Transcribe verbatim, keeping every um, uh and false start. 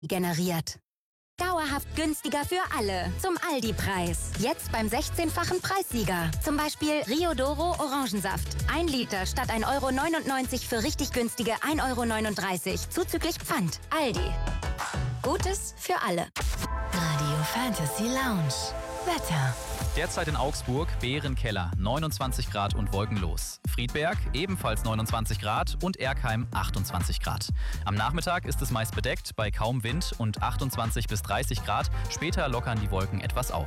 generiert. Dauerhaft günstiger für alle. Zum Aldi-Preis. Jetzt beim sechzehnfachen Preissieger. Zum Beispiel Rio Doro Orangensaft. Ein Liter statt ein Euro neunundneunzig für richtig günstige ein Euro neununddreißig. Zuzüglich Pfand. Aldi. Gutes für alle. Radio Fantasy Lounge. Wetter. Derzeit in Augsburg Bärenkeller, neunundzwanzig Grad und wolkenlos. Friedberg ebenfalls neunundzwanzig Grad und Erkheim achtundzwanzig Grad. Am Nachmittag ist es meist bedeckt bei kaum Wind und achtundzwanzig bis dreißig Grad. Später lockern die Wolken etwas auf.